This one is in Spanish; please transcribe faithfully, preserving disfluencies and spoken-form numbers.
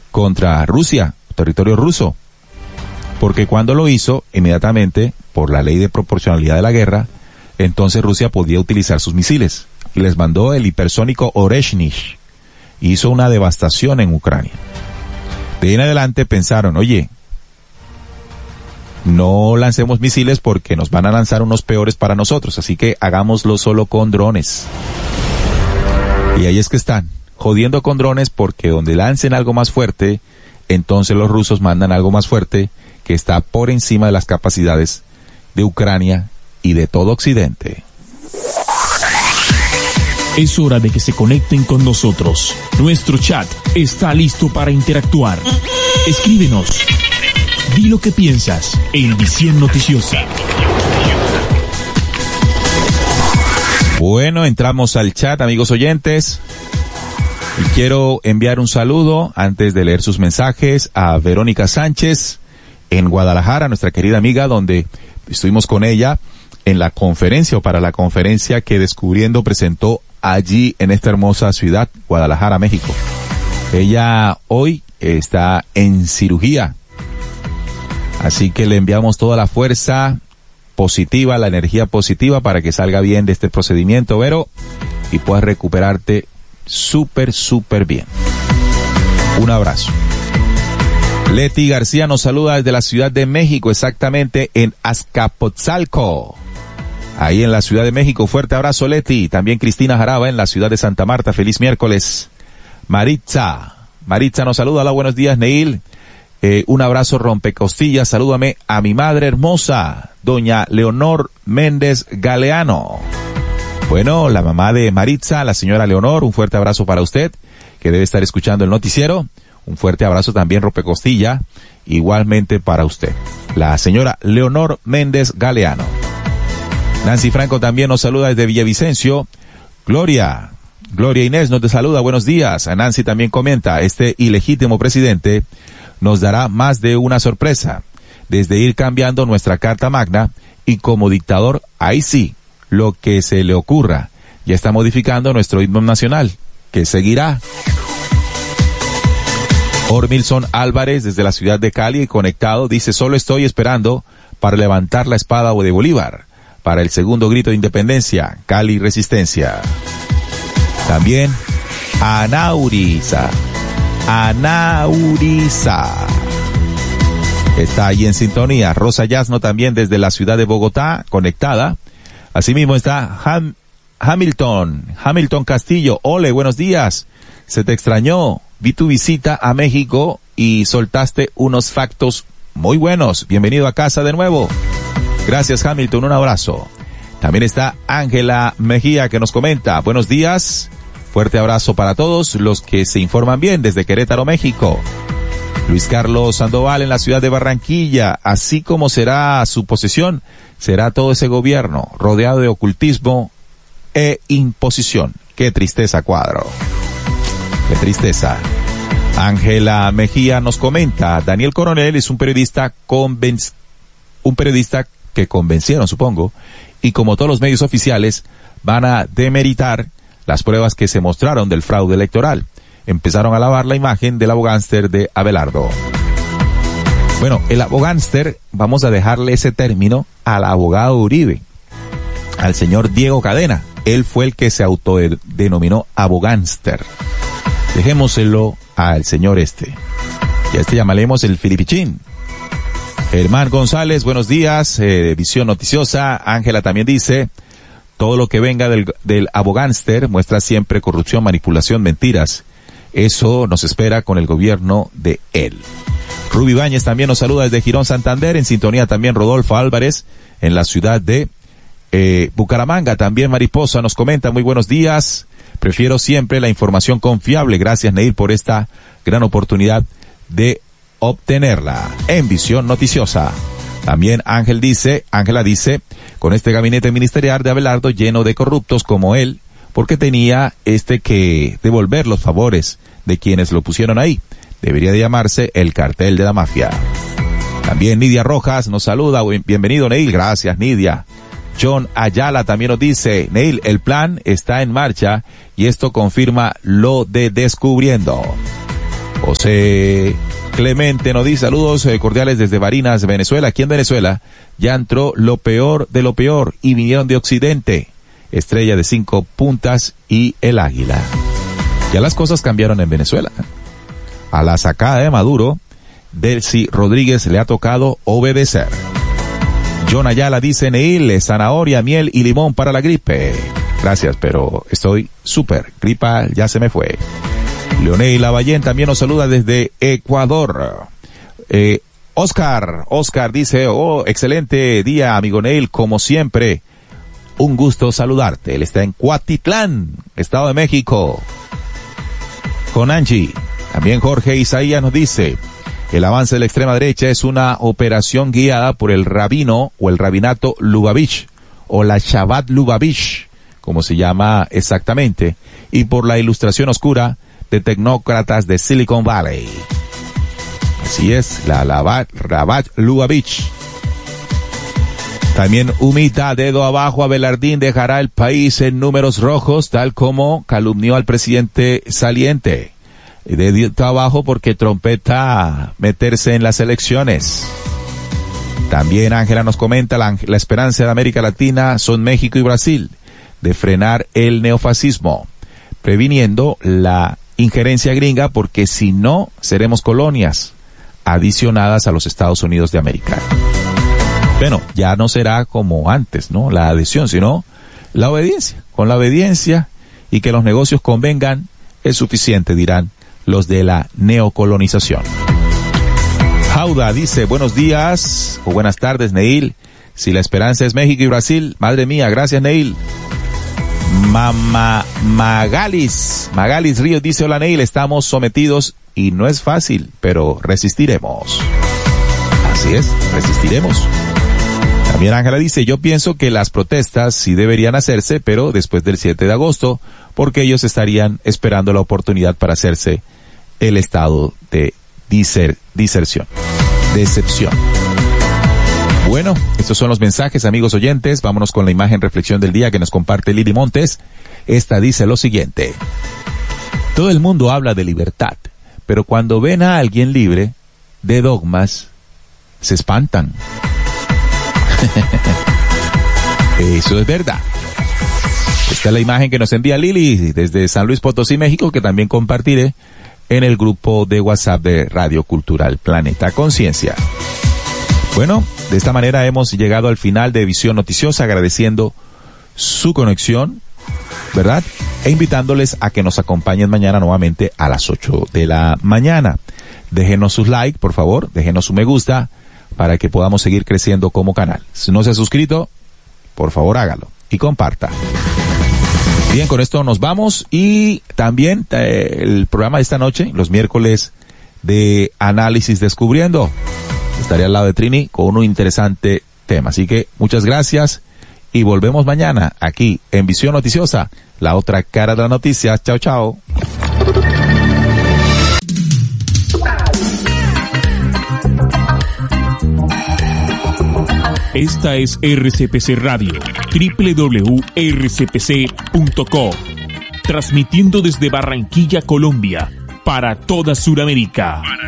contra Rusia, territorio ruso. Porque cuando lo hizo, inmediatamente, por la ley de proporcionalidad de la guerra, entonces Rusia podía utilizar sus misiles. Y les mandó el hipersónico Oreshnik. Hizo una devastación en Ucrania. De ahí en adelante pensaron, oye, no lancemos misiles porque nos van a lanzar unos peores para nosotros, así que hagámoslo solo con drones. Y ahí es que están, jodiendo con drones porque donde lancen algo más fuerte, entonces los rusos mandan algo más fuerte que está por encima de las capacidades de Ucrania y de todo Occidente. Es hora de que se conecten con nosotros. Nuestro chat está listo para interactuar. Escríbenos. Di lo que piensas en Visión Noticiosa. Bueno, entramos al chat, amigos oyentes. Y quiero enviar un saludo, antes de leer sus mensajes, a Verónica Sánchez en Guadalajara, nuestra querida amiga, donde estuvimos con ella en la conferencia o para la conferencia que Descubriendo presentó allí en esta hermosa ciudad, Guadalajara, México. Ella hoy está en cirugía, así que le enviamos toda la fuerza positiva, la energía positiva para que salga bien de este procedimiento, Vero, y puedas recuperarte súper, súper bien. Un abrazo. Leti García nos saluda desde la Ciudad de México, exactamente en Azcapotzalco. Ahí en la Ciudad de México, fuerte abrazo, Leti. También Cristina Jaraba en la ciudad de Santa Marta, feliz miércoles. Maritza, Maritza nos saluda, hola, buenos días, Neil. Eh, un abrazo rompecostillas, salúdame a mi madre hermosa, doña Leonor Méndez Galeano. Bueno, la mamá de Maritza, la señora Leonor, un fuerte abrazo para usted, que debe estar escuchando el noticiero. Un fuerte abrazo también, rompecostilla, igualmente para usted. La señora Leonor Méndez Galeano. Nancy Franco también nos saluda desde Villavicencio. Gloria, Gloria Inés nos te saluda, buenos días. A Nancy también comenta, este ilegítimo presidente nos dará más de una sorpresa, desde ir cambiando nuestra Carta Magna y como dictador, ahí sí, lo que se le ocurra. Ya está modificando nuestro himno nacional, que seguirá. Ormilson Álvarez desde la ciudad de Cali, conectado, dice, solo estoy esperando para levantar la espada de Bolívar, para el segundo grito de independencia, Cali Resistencia. También, Anauriza, Anauriza, está ahí en sintonía. Rosa Yasno también desde la ciudad de Bogotá, conectada. Asimismo está Ham, Hamilton, Hamilton Castillo, ole, buenos días, se te extrañó. Vi tu visita a México y soltaste unos factos muy buenos. Bienvenido a casa de nuevo. Gracias, Hamilton, un abrazo. También está Ángela Mejía que nos comenta, buenos días, fuerte abrazo para todos los que se informan bien desde Querétaro, México. Luis Carlos Sandoval en la ciudad de Barranquilla, así como será su posesión, será todo ese gobierno rodeado de ocultismo e imposición. Qué tristeza, cuadro. Qué tristeza. Ángela Mejía nos comenta, Daniel Coronel es un periodista convenc- un periodista que convencieron, supongo, y como todos los medios oficiales, van a demeritar las pruebas que se mostraron del fraude electoral. Empezaron a lavar la imagen del abogánster de Abelardo. Bueno, el abogánster, vamos a dejarle ese término al abogado Uribe, al señor Diego Cadena. Él fue el que se autodenominó abogánster. Dejémoselo al señor este. Y a este llamaremos el Filipichín. Germán González, buenos días. Eh, Visión Noticiosa. Ángela también dice, todo lo que venga del, del abogánster muestra siempre corrupción, manipulación, mentiras. Eso nos espera con el gobierno de él. Ruby Báñez también nos saluda desde Girón, Santander. En sintonía también Rodolfo Álvarez en la ciudad de eh, Bucaramanga. También Mariposa nos comenta, muy buenos días. Prefiero siempre la información confiable. Gracias, Neil, por esta gran oportunidad de obtenerla en Visión Noticiosa. También Ángel dice, Ángela dice, con este gabinete ministerial de Abelardo lleno de corruptos como él, porque tenía este que devolver los favores de quienes lo pusieron ahí. Debería de llamarse el cartel de la mafia. También Nidia Rojas nos saluda. Bienvenido, Neil. Gracias, Nidia. John Ayala también nos dice, Neil, el plan está en marcha y esto confirma lo de Descubriendo. José Clemente nos dice saludos cordiales desde Barinas, Venezuela. Aquí en Venezuela ya entró lo peor de lo peor y vinieron de Occidente. Estrella de cinco puntas y el águila. Ya las cosas cambiaron en Venezuela. A la sacada de Maduro, Delcy Rodríguez le ha tocado obedecer. John Ayala dice, Neil, zanahoria, miel y limón para la gripe. Gracias, pero estoy súper. Gripa ya se me fue. Leonel Lavallén también nos saluda desde Ecuador. Eh, Oscar, Oscar dice, oh, excelente día, amigo Neil, como siempre. Un gusto saludarte. Él está en Cuatitlán, Estado de México. Con Angie. También Jorge Isaías nos dice, el avance de la extrema derecha es una operación guiada por el rabino o el rabinato Lubavitch, o la Shabbat Lubavitch, como se llama exactamente, y por la ilustración oscura de tecnócratas de Silicon Valley. Así es, la Rabat Lubavitch. También Humita, dedo abajo, Abelardín dejará el país en números rojos, tal como calumnió al presidente saliente. Dedo abajo porque trompeta meterse en las elecciones. También Ángela nos comenta, la, la esperanza de América Latina son México y Brasil, de frenar el neofascismo, previniendo la injerencia gringa, porque si no, seremos colonias adicionadas a los Estados Unidos de América. Bueno, ya no será como antes, ¿no? La adhesión, sino la obediencia. Con la obediencia y que los negocios convengan es suficiente, dirán los de la neocolonización. Jauda dice, buenos días o buenas tardes, Neil. Si la esperanza es México y Brasil, madre mía, gracias, Neil. Mama Magalis, Magalis Ríos dice, hola, Neil, estamos sometidos y no es fácil, pero resistiremos. Así es, resistiremos. También Ángela dice, yo pienso que las protestas sí deberían hacerse, pero después del siete de agosto, porque ellos estarían esperando la oportunidad para hacerse el estado de diser, diserción, decepción. Bueno, estos son los mensajes, amigos oyentes. Vámonos con la imagen reflexión del día que nos comparte Lili Montes. Esta dice lo siguiente. Todo el mundo habla de libertad, pero cuando ven a alguien libre de dogmas, se espantan. Eso es verdad. Esta es la imagen que nos envía Lili desde San Luis Potosí, México, que también compartiré en el grupo de WhatsApp de Radio Cultural Planeta Conciencia. Bueno, de esta manera hemos llegado al final de Visión Noticiosa, agradeciendo su conexión, ¿verdad? E invitándoles a que nos acompañen mañana nuevamente a las ocho de la mañana. Déjenos sus likes, por favor, déjenos su me gusta para que podamos seguir creciendo como canal. Si no se ha suscrito, por favor hágalo y comparta. Bien, con esto nos vamos y también eh, el programa de esta noche, los miércoles de Análisis Descubriendo. Estaré al lado de Trini con un interesante tema. Así que muchas gracias y volvemos mañana aquí en Visión Noticiosa, la otra cara de las noticias. Chao, chao. Esta es R C P C Radio, doble u doble u doble u punto r c p c punto co, transmitiendo desde Barranquilla, Colombia, para toda Sudamérica.